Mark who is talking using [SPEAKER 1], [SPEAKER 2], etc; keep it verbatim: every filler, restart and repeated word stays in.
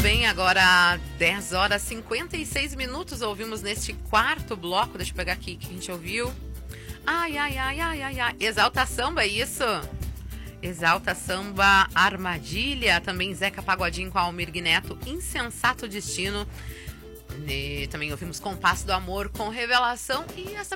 [SPEAKER 1] bem, agora dez horas e cinquenta e seis minutos, ouvimos neste quarto bloco, deixa eu pegar aqui que a gente ouviu. Ai, ai, ai, ai, ai, ai, Exalta Samba, é isso? Exalta Samba, Armadilha, também Zeca Pagodinho com Almir Neto, Insensato Destino. E também ouvimos Compasso do Amor com Revelação e essa